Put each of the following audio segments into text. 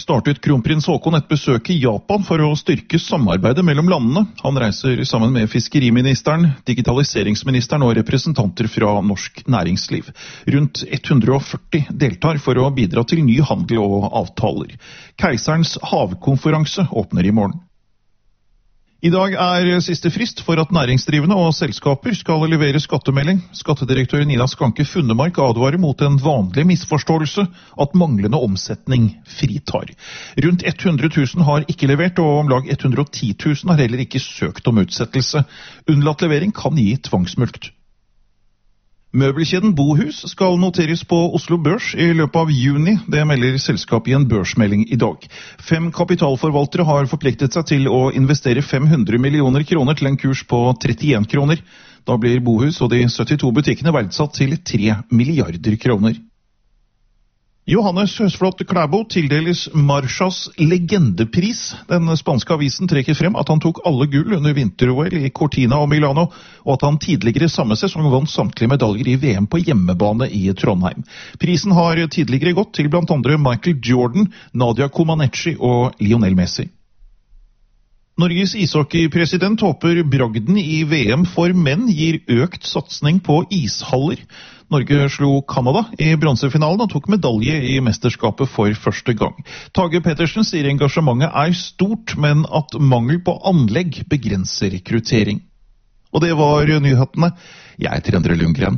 startet kronprins Haakon et besøk i Japan for å styrke samarbeidet mellom landene. Han reiser sammen med fiskeriministeren, digitaliseringsministeren og representanter fra norsk næringsliv. Rundt 140 deltar for å bidra til ny handel og avtaler. Keiserens havkonferanse åpner i morgen. I dag siste frist for at næringsdrivende og selskaper skal levere skattemelding. Skattedirektør Nina Skanke Funnemark advarer mot en vanlig misforståelse at manglende omsetning fritar. Rundt 100 000 har ikke levert, og om lag 110 000 har heller ikke søkt om utsettelse. Unnlatt levering kan gi tvangsmulkt. Møbelkjeden Bohus skal noteres på Oslo Børs i løpet av juni. Det melder selskapet i en børsmelding i dag. 5 kapitalforvaltere har forpliktet seg til å investere 500 millioner kroner til en kurs på 31 kroner. Da blir Bohus og de 72 butikkene verdsatt til 3 milliarder kroner. Johannes Høsflot Klæbo tildeles Marchas legendepris. Den spanske avisen trekker frem at han tok alle gull under vinter-OL i Cortina og Milano, og at han tidligere samme sesong vant samtlige medaljer i VM på hjemmebane i Trondheim. Prisen har tidligere gått til blant andre Michael Jordan, Nadia Comaneci og Lionel Messi. Norges ishockeypresident håper bragden i VM for menn gir økt satsning på ishaller. Norge slo Canada i bronsefinalen og tok medalje i mesterskapet for første gang. Tage Pettersen sier engasjementet stort, men at mangel på anlegg begrenser rekruttering. Og det var nyhetene. Jeg heter Endre Lundgren.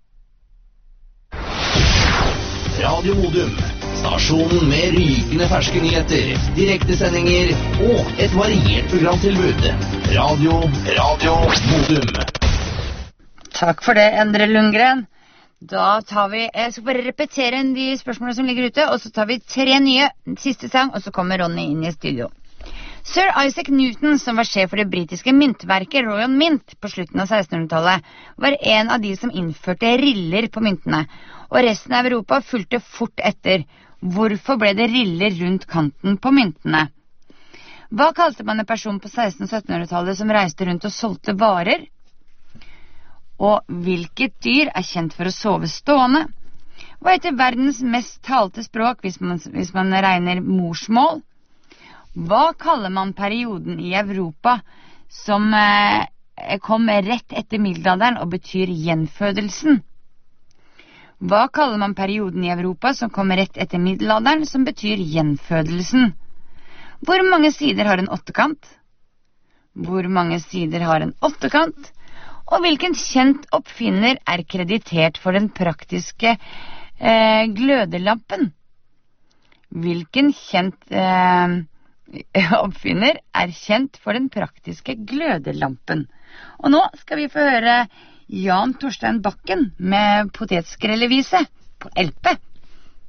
Radio Modum. Stasjonen med rykende ferske nyheter, direktesendinger og et variert programtilbud. Radio Modum. Takk for det, Endre Lundgren. Da tar vi, jeg skal bare repetere de spørsmålene som ligger ute, og så tar vi 3 nye, siste sang, og så kommer Ronny inn i studio. Sir Isaac Newton, som var sjef for det britiske myntverket Royal Mint på slutten av 1600-tallet, var en av de som innførte riller på myntene, og resten av Europa fulgte fort etter. Hvorfor ble det riller rundt kanten på myntene? Hva kalte man en person på 1600- og 1700-tallet som reiste rundt og solgte varer? Og hvilket dyr kjent for å sove stående? Hva heter verdens mest talte språk hvis man regner morsmål? Hva kaller man perioden i Europa som kom rett etter middelalderen og betyr gjenfødelsen? Hva kaller man perioden i Europa som kom rett etter middelalderen som betyr gjenfødelsen? Hvor mange sider har en åttekant? Hvor mange sider har en åttekant? Og hvilken kjent oppfinner kreditert for den praktiske glødelampen? Hvilken kjent oppfinner kjent for den praktiske glødelampen? Og nå skal vi få høre Jan Torstein Bakken med potetskrellevise på LP.